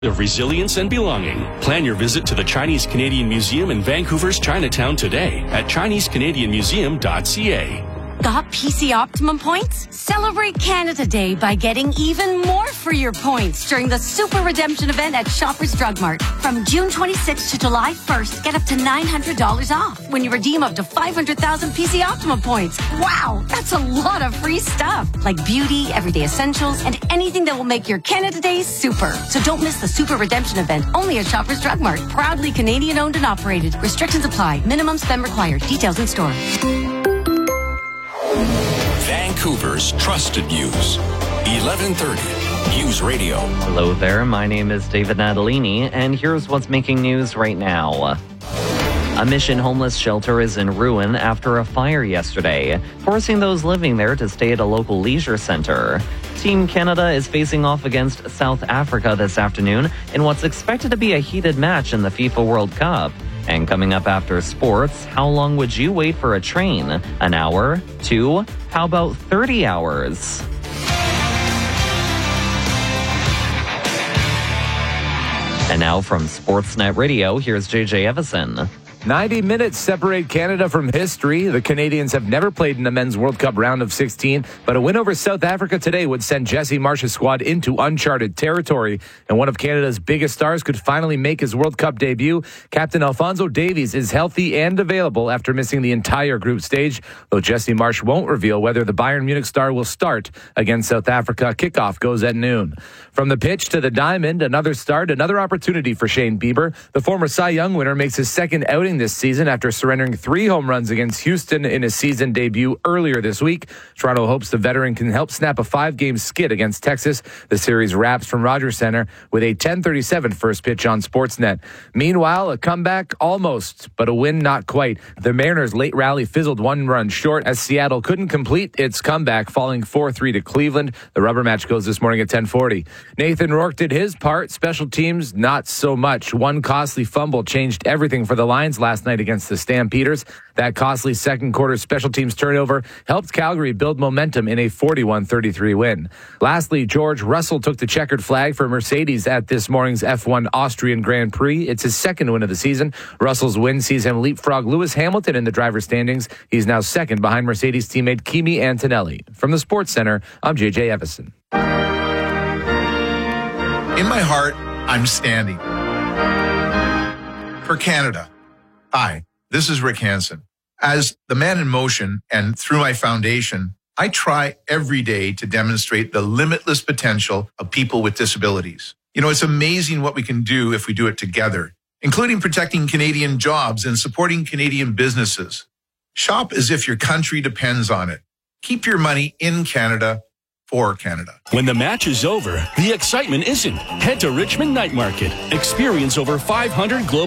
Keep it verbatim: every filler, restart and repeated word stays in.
of resilience and belonging. Plan your visit to the Chinese Canadian Museum in Vancouver's Chinatown today at chinese canadian museum dot c a. Got P C Optimum points? Celebrate Canada Day by getting even more for your points during the Super Redemption event at Shoppers Drug Mart. From June twenty-sixth to July first, get up to nine hundred dollars off when you redeem up to five hundred thousand P C Optimum points. Wow, that's a lot of free stuff, like beauty, everyday essentials, and anything that will make your Canada Day super. So don't miss the Super Redemption event, only at Shoppers Drug Mart. Proudly Canadian owned and operated. Restrictions apply. Minimum spend required. Details in store. Vancouver's Trusted News, eleven thirty News Radio. Hello there, my name is David Natalini, and here's what's making news right now. A Mission homeless shelter is in ruin after a fire yesterday, forcing those living there to stay at a local leisure center. Team Canada is facing off against South Africa this afternoon in what's expected to be a heated match in the FIFA World Cup. And coming up after sports, how long would you wait for a train? An hour? Two? How about thirty hours? And now from Sportsnet Radio, here's J J Evison. ninety minutes separate Canada from history. The Canadians have never played in a men's World Cup round of sixteen, but a win over South Africa today would send Jesse Marsh's squad into uncharted territory. And one of Canada's biggest stars could finally make his World Cup debut. Captain Alphonso Davies is healthy and available after missing the entire group stage, though Jesse Marsh won't reveal whether the Bayern Munich star will start against South Africa. Kickoff goes at noon. From the pitch to the diamond, another start, another opportunity for Shane Bieber. The former Cy Young winner makes his second outing this season after surrendering three home runs against Houston in his season debut earlier this week. Toronto hopes the veteran can help snap a five-game skid against Texas. The series wraps from Rogers Center with a ten thirty-seven first pitch on Sportsnet. Meanwhile, a comeback almost, but a win not quite. The Mariners' late rally fizzled one run short as Seattle couldn't complete its comeback, falling four three to Cleveland. The rubber match goes this morning at ten forty. Nathan Rourke did his part. Special teams, not so much. One costly fumble changed everything for the Lions last night against the Stampeders. That costly second quarter special teams turnover helped Calgary build momentum in a forty-one thirty-three win. Lastly, George Russell took the checkered flag for Mercedes at this morning's F one Austrian Grand Prix. It's his second win of the season. Russell's win sees him leapfrog Lewis Hamilton in the driver's standings. He's now second behind Mercedes teammate Kimi Antonelli. From the Sports Center, I'm J J Evison. In my heart, I'm standing for Canada. Hi, this is Rick Hansen. As the man in motion and through my foundation, I try every day to demonstrate the limitless potential of people with disabilities. You know, it's amazing what we can do if we do it together, including protecting Canadian jobs and supporting Canadian businesses. Shop as if your country depends on it. Keep your money in Canada for Canada. When the match is over, the excitement isn't. Head to Richmond Night Market. Experience over five hundred global